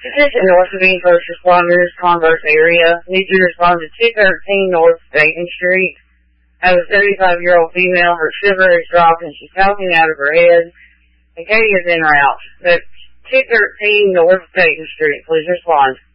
Attention North Sabine first responders, Converse area. Need to respond to 213 North Dayton Street. Have a 35-year-old female. Her shiver is dropped and she's talking out of her head. And Katie is en route. That's 213 North Dayton Street. Please respond.